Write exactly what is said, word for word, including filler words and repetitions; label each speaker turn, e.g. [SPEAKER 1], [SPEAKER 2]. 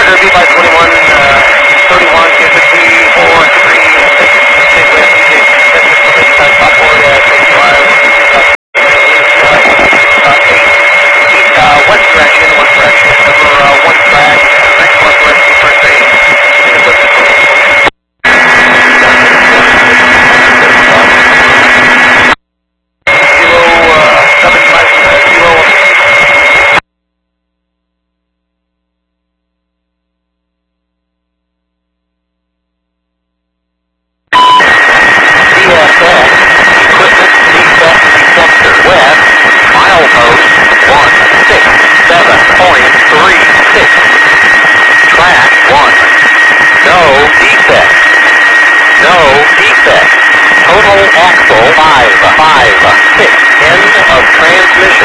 [SPEAKER 1] Charter, B five twenty-one, uh, thirty-one, K fifty, four, three, six, six, west, D J, six, top board, uh, sixty-five, east, uh, west direction, west direction, number, uh, one track, next west direction, first base, zero, uh, seven, five, zero, D S S, equipment defect detector west, milepost one six seven point three six, track one, no defect, no defect, total axle five five six, end of transmission.